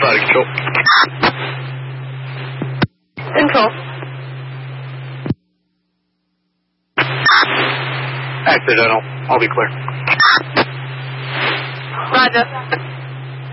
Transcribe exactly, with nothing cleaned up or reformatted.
Body control. Control. Accidental. I'll be clear. Roger.